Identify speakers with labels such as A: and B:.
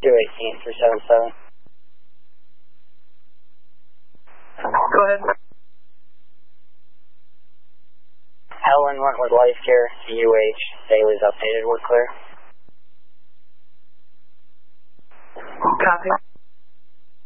A: 218 377.
B: Go ahead.
A: Helen Wentworth Life Care, UH, Daly's updated, we're clear.
B: Copy.